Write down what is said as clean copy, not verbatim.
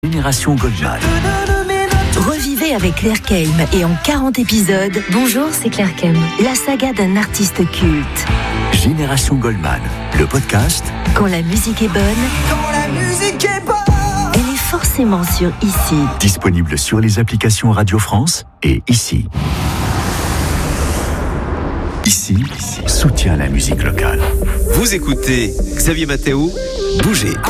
Génération Goldman. Revivez avec Claire Keim et en 40 épisodes. Bonjour, c'est Claire Keim. La saga d'un artiste culte. Génération Goldman, le podcast. Quand la musique est bonne. Quand la musique est bonne. Elle est forcément sur Ici. Disponible sur les applications Radio France et Ici. Ici, soutient la musique locale. Vous écoutez Xavier Mathéo, Bougez.